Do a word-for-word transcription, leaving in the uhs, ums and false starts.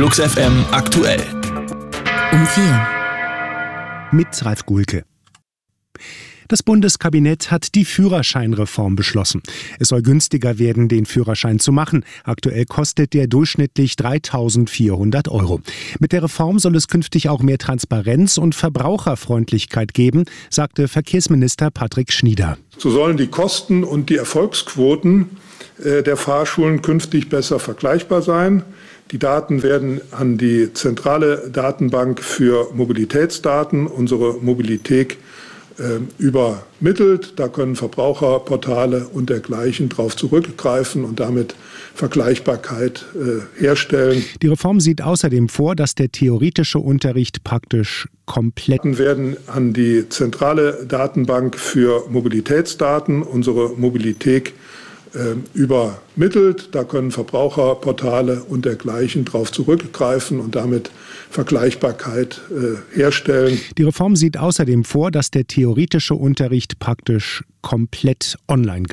Flux F M aktuell. Um vier. Mit Ralf Gulke. Das Bundeskabinett hat die Führerscheinreform beschlossen. Es soll günstiger werden, den Führerschein zu machen. Aktuell kostet der durchschnittlich dreitausendvierhundert Euro. Mit der Reform soll es künftig auch mehr Transparenz und Verbraucherfreundlichkeit geben, sagte Verkehrsminister Patrick Schnieder. So sollen die Kosten und die Erfolgsquoten der Fahrschulen künftig besser vergleichbar sein. Die Daten werden an die zentrale Datenbank für Mobilitätsdaten, unsere Mobilität, äh, übermittelt. Da können Verbraucherportale und dergleichen darauf zurückgreifen und damit Vergleichbarkeit äh, herstellen. Die Reform sieht außerdem vor, dass der theoretische Unterricht praktisch komplett Daten werden an die zentrale Datenbank für Mobilitätsdaten, unsere Mobilität, übermittelt. Da können Verbraucherportale und dergleichen darauf zurückgreifen und damit Vergleichbarkeit äh, herstellen. Die Reform sieht außerdem vor, dass der theoretische Unterricht praktisch komplett online